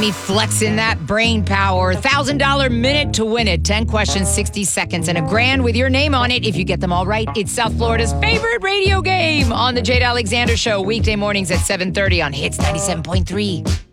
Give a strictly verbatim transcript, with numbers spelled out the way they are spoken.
me flexing that brain power. one thousand dollars minute to win it. ten questions, sixty seconds, and a grand with your name on it. If you get them all right, it's South Florida's favorite radio game on the Jade Alexander Show. Weekday mornings at seven thirty on Hits ninety-seven point three.